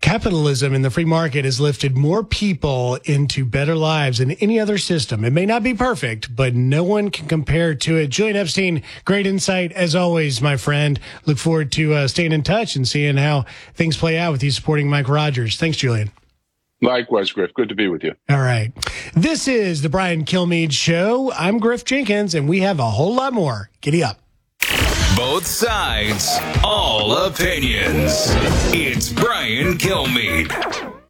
Capitalism in the free market has lifted more people into better lives than any other system. It may not be perfect, but no one can compare to it. Julian Epstein, great insight as always, my friend. Look forward to staying in touch and seeing how things play out with you supporting Mike Rogers. Thanks, Julian. Likewise, Griff. Good to be with you. All right. This is the Brian Kilmeade Show. I'm Griff Jenkins, and we have a whole lot more. Giddy up. Both sides, all opinions. It's Brian Kilmeade.